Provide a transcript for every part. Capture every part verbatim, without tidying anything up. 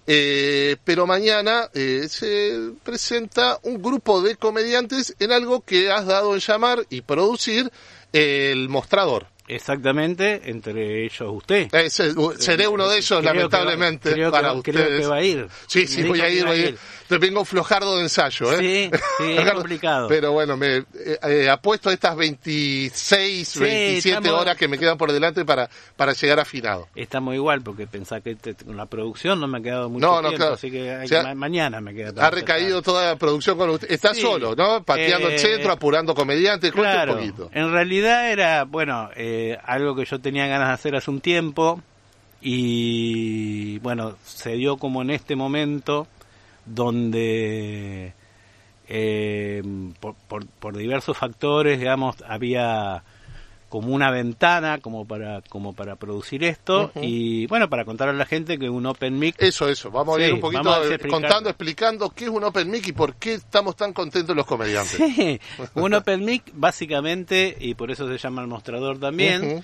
Eh, pero mañana eh, se presenta un grupo de comediantes en algo que has dado en llamar y producir eh, el Mostrador. Exactamente, entre ellos usted. Eh, se, seré uno de ellos, creo lamentablemente, que va, creo para que, ustedes. Creo que va a ir. Sí, sí, voy a ir, voy a ir. Te vengo flojardo de ensayo, ¿eh? Sí, sí, es complicado. Pero bueno, me eh, eh, apuesto a estas veintiséis, sí, veintisiete estamos, horas que me quedan por delante para para llegar afinado. Estamos igual, porque pensá que te, con la producción no me ha quedado mucho no, tiempo, no, claro. así que, hay, o sea, ma- mañana me queda. Ha recaído toda la producción con usted. Está sí, solo, ¿no? Pateando eh, el centro, apurando comediantes, claro, un poquito. En realidad era, bueno, eh, algo que yo tenía ganas de hacer hace un tiempo y, bueno, se dio como en este momento donde eh, por, por, por diversos factores, digamos, había como una ventana como para como para producir esto uh-huh. y bueno, para contarle a la gente que un Open Mic... Eso, eso, vamos sí, a ir un poquito a explicar. contando, explicando qué es un Open Mic y por qué estamos tan contentos los comediantes. Sí, un Open Mic básicamente, y por eso se llama El Mostrador también, uh-huh.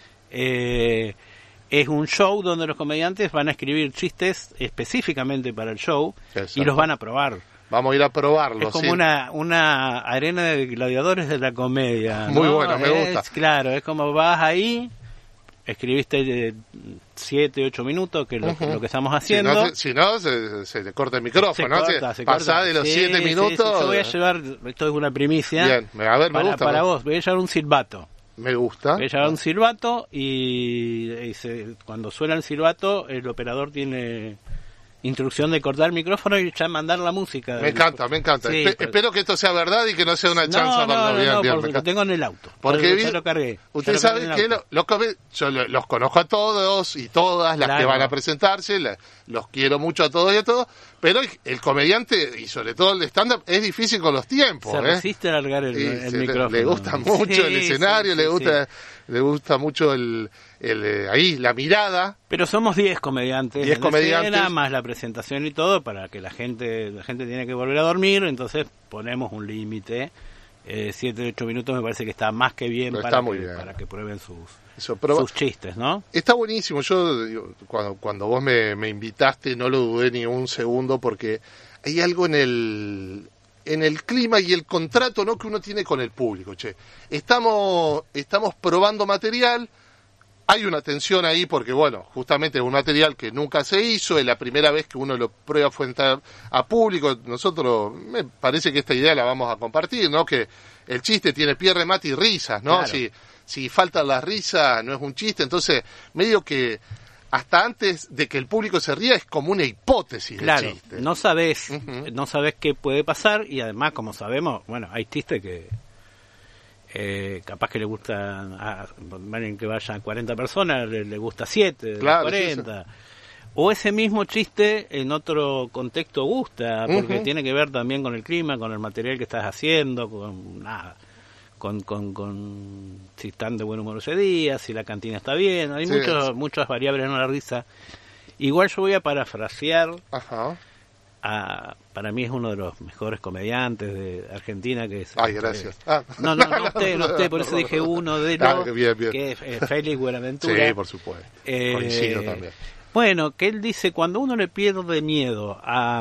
eh, es un show donde los comediantes van a escribir chistes específicamente para el show. Exacto. Y los van a probar. Vamos a ir a probarlo. Es como sí. una una arena de gladiadores de la comedia. Muy ¿no? bueno, me es, gusta. Claro, es como vas ahí, escribiste siete, ocho minutos, que es lo, uh-huh. lo que estamos haciendo. Si no, si no se, se le corta el micrófono. Se ¿no? corta, se, se pasá corta. de los sí, siete sí, minutos. Sí, yo voy a llevar, esto es una primicia. Bien, a ver, me para, gusta. Para me... vos, voy a llevar un silbato. Me gusta. Voy a llevar un silbato y, y se, cuando suena el silbato, el operador tiene instrucción de cortar el micrófono y ya mandar la música. Me encanta, me encanta. Sí, Espe- pero... Espero que esto sea verdad y que no sea una chanza. No, no, no, bien, no, bien, porque lo tengo en el auto. Porque vi, lo cargué. Usted sabe que lo, los, yo los conozco a todos y todas las claro. que van a presentarse, la, los quiero mucho a todos y a todos, pero el, el comediante y sobre todo el de stand-up es difícil con los tiempos. Se ¿eh? resiste a alargar el, el micrófono. Le, le gusta mucho sí, el escenario, sí, sí, le gusta sí. le gusta mucho el, el, el ahí la mirada. Pero somos diez comediantes, diez comediantes escena, más la presentación y todo para que la gente la gente tiene que volver a dormir, entonces ponemos un límite. Eh, siete, ocho minutos me parece que está más que bien, para que, bien. para que prueben sus, Eso, sus chistes, ¿no? Está buenísimo. Yo digo, cuando cuando vos me, me invitaste no lo dudé ni un segundo porque hay algo en el en el clima y el contrato, ¿no?, que uno tiene con el público. Che, estamos estamos probando material. Hay una tensión ahí porque, bueno, justamente es un material que nunca se hizo, es la primera vez que uno lo prueba frente a, a público. Nosotros, me parece que esta idea la vamos a compartir, ¿no? Que el chiste tiene pie, remate y risas, ¿no? Claro. Si, si faltan las risas, no es un chiste. Entonces, medio que hasta antes de que el público se ría es como una hipótesis claro, del chiste. no sabés, uh-huh. no sabés qué puede pasar y además, como sabemos, bueno, hay chistes que... Eh, capaz que le gusta a alguien que vaya a cuarenta personas, le, le gusta siete, claro, cuarenta. Sí, sí. O ese mismo chiste en otro contexto gusta, porque uh-huh. tiene que ver también con el clima, con el material que estás haciendo, con nada, con, con, con si están de buen humor ese día, si la cantina está bien. Hay sí, muchos, sí. muchas variables en la risa. Igual yo voy a parafrasear. Ajá. A, para mí es uno de los mejores comediantes de Argentina que es ay gracias eh, ah. no, no no usted no usted por eso dije uno de los ah, bien, bien. que es eh, Félix Buenaventura sí por supuesto eh, coincido también bueno que él dice cuando uno le pierde miedo a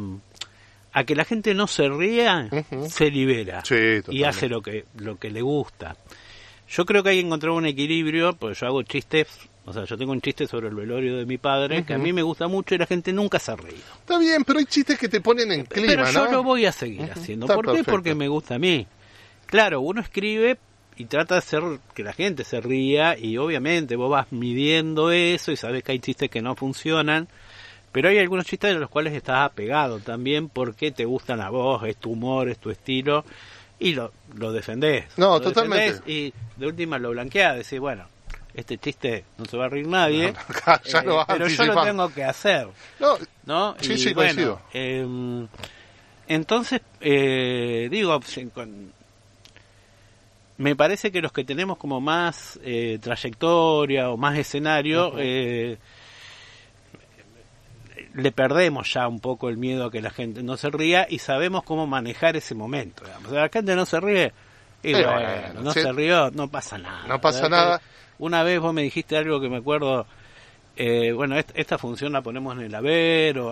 a que la gente no se ría uh-huh. se libera sí, y hace lo que lo que le gusta. Yo creo que hay que encontrar un equilibrio, porque yo hago chistes. O sea, yo tengo un chiste sobre el velorio de mi padre, uh-huh. que a mí me gusta mucho y la gente nunca se ha reído. Está bien, pero hay chistes que te ponen en clima, pero yo ¿no? lo voy a seguir uh-huh. haciendo. Está ¿Por perfecto. qué? Porque me gusta a mí. Claro, uno escribe y trata de hacer que la gente se ría y obviamente vos vas midiendo eso y sabés que hay chistes que no funcionan, pero hay algunos chistes de los cuales estás apegado también porque te gustan a vos, es tu humor, es tu estilo y lo, lo defendés. No, lo totalmente. Defendés y de última lo blanqueás, decís, bueno, este chiste no se va a reír nadie, no, no, ya eh, lo pero yo lo tengo que hacer. No, ¿no? Sí, y sí, bueno, coincido. Eh, entonces, eh, digo, me parece que los que tenemos como más eh, trayectoria o más escenario, uh-huh. eh, le perdemos ya un poco el miedo a que la gente no se ría y sabemos cómo manejar ese momento. Digamos. O sea, la gente no se ríe y sí, bueno, bueno, no sí. se rió, no pasa nada. No pasa nada. Una vez vos me dijiste algo que me acuerdo, eh, bueno, esta, esta función la ponemos en el haber o